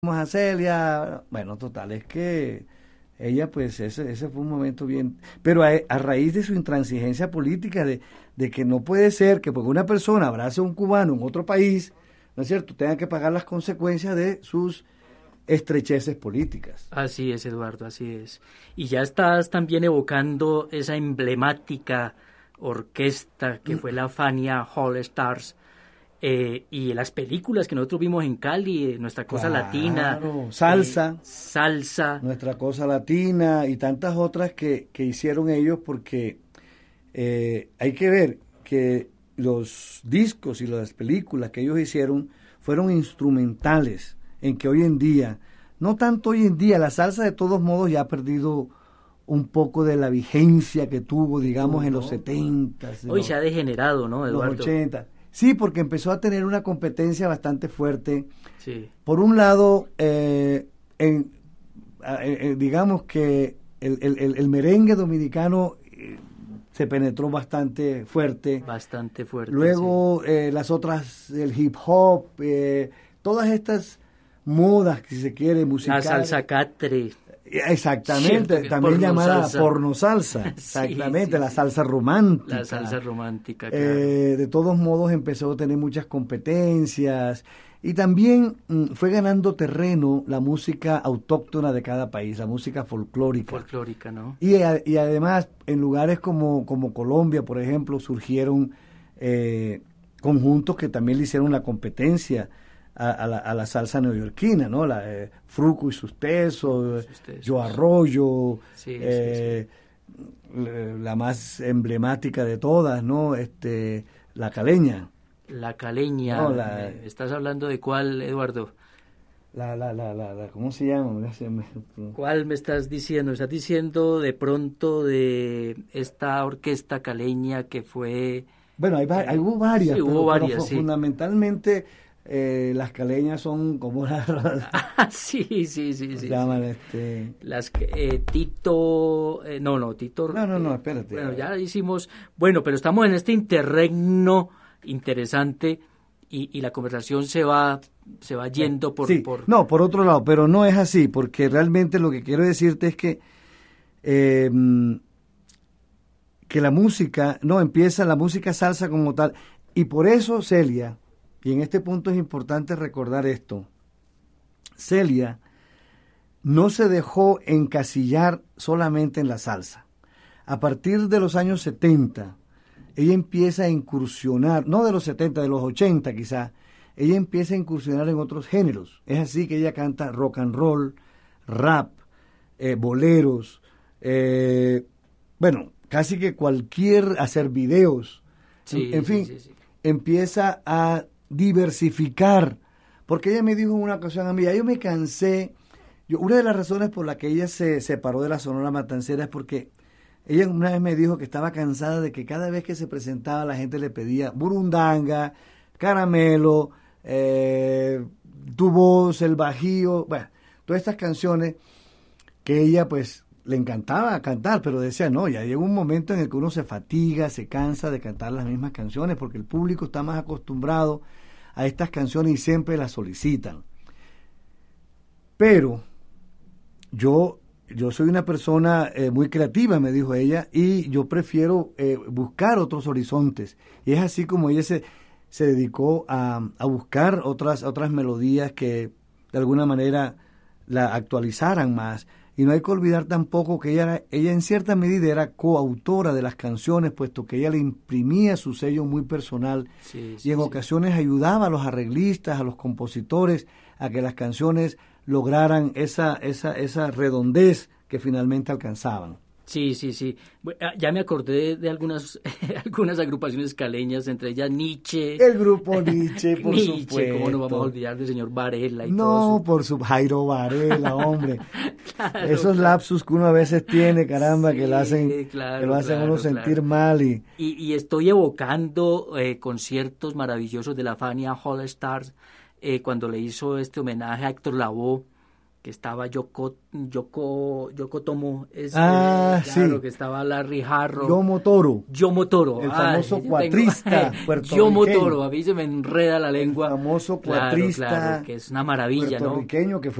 Vamos a Celia. Bueno, total, es que ella, pues, ese fue un momento bien. Pero a raíz de su intransigencia política, de que no puede ser que porque una persona abrace a un cubano en otro país, ¿no es cierto?, tenga que pagar las consecuencias de sus estrecheces políticas. Así es, Eduardo, así es. Y ya estás también evocando esa emblemática orquesta que fue la Fania All Stars, y las películas que nosotros vimos en Cali, Nuestra Cosa Latina, Salsa, Salsa, Nuestra Cosa Latina y tantas otras que hicieron ellos, porque hay que ver que los discos y las películas que ellos hicieron fueron instrumentales, en que hoy en día, no tanto hoy en día, la salsa de todos modos ya ha perdido un poco de la vigencia que tuvo, digamos, en los 70. Hoy se ha degenerado, ¿no, Eduardo? Los 80. Sí, porque empezó a tener una competencia bastante fuerte. Sí. Por un lado, digamos que el merengue dominicano se penetró bastante fuerte. Bastante fuerte. Luego, sí. las otras, el hip hop, todas estas modas, que si se quiere, musicales. La salsa catre. Exactamente, también llamada porno salsa, exactamente, la salsa romántica. La salsa romántica, claro. De todos modos empezó a tener muchas competencias y también fue ganando terreno la música autóctona de cada país, la música folclórica. Folclórica, ¿no? Y además en lugares como Colombia, por ejemplo, surgieron conjuntos que también le hicieron la competencia a la salsa neoyorquina, ¿no? Fruco y sus tesos, Yo Arroyo, sí. la más emblemática de todas, ¿no? La Caleña. La Caleña. No, ¿estás hablando de cuál, Eduardo? ¿Cómo se llama? ¿Cuál me estás diciendo? ¿Estás diciendo de pronto de esta orquesta caleña que fue...? Bueno, hubo varias, sí, hubo varias, sí. Fundamentalmente... las caleñas son como las sí. se llaman las Tito Tito no, espérate. Bueno, ya hicimos, pero estamos en este interregno interesante y la conversación se va yendo por por otro lado, pero no es así, porque realmente lo que quiero decirte es que la música empieza la música salsa como tal, y por eso Celia. Y en este punto es importante recordar esto. Celia no se dejó encasillar solamente en la salsa. A partir de los años 70, ella empieza a incursionar, no de los 70, de los 80 quizás, ella empieza a incursionar en otros géneros. Es así que ella canta rock and roll, rap, boleros, casi que hacer videos. Sí, en fin, sí. Empieza a diversificar, porque ella me dijo en una ocasión a mí, yo me cansé, una de las razones por la que ella se separó de la Sonora Matancera es porque ella una vez me dijo que estaba cansada de que cada vez que se presentaba la gente le pedía burundanga, caramelo, tu voz, el bajío, todas estas canciones que ella pues le encantaba cantar, pero decía, no, ya llega un momento en el que uno se fatiga, se cansa de cantar las mismas canciones, porque el público está más acostumbrado a estas canciones y siempre las solicitan. Pero yo soy una persona muy creativa, me dijo ella, y yo prefiero buscar otros horizontes. Y es así como ella se dedicó a buscar otras melodías que de alguna manera la actualizaran más. Y no hay que olvidar tampoco que ella en cierta medida era coautora de las canciones, puesto que ella le imprimía su sello muy personal, y en ocasiones ayudaba a los arreglistas, a los compositores, a que las canciones lograran esa redondez que finalmente alcanzaban. Sí. Ya me acordé de algunas agrupaciones caleñas, entre ellas Nietzsche. El grupo Nietzsche, por supuesto. ¿Cómo nos vamos a olvidar del señor Varela y todo eso? No, por Jairo Varela, hombre. Claro, esos lapsus que uno a veces tiene, caramba, que lo hacen a uno sentir mal. Y estoy evocando conciertos maravillosos de la Fania All Stars, cuando le hizo este homenaje a Héctor Lavoe, que estaba Yoko Tomo, sí, que estaba Larry Harlow, Yomo Toro, el famoso cuatrista puertorriqueño. Yomo Toro, a mí se me enreda la lengua. El famoso cuatrista claro, que es una maravilla, puertorriqueño, ¿no? Que